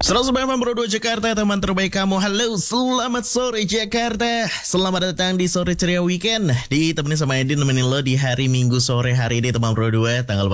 109 Bro 2 Jakarta, teman terbaik kamu. Halo, selamat sore Jakarta. Selamat datang di Sore Ceria Weekend. Ditemani sama Edin, nemenin lo di hari Minggu sore hari ini, teman Bro 2, tanggal